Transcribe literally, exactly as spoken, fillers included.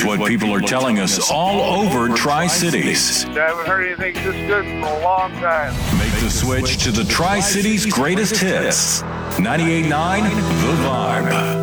Here's what people are telling us all over Tri-Cities. I haven't heard anything this good for a long time. Make the switch to the Tri-Cities greatest hits. ninety-eight point nine The Vibe.